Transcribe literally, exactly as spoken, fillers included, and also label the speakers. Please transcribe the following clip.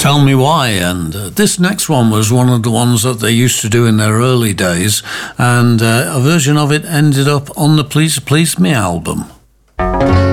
Speaker 1: Tell Me Why. And uh, this next one was one of the ones that they used to do in their early days, and uh, a version of it ended up on the Please Please Me album.